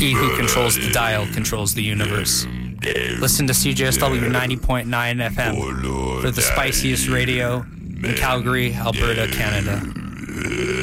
He who controls the dial controls the universe. Listen to CJSW 90.9 FM for the spiciest radio in Calgary, Alberta, Canada.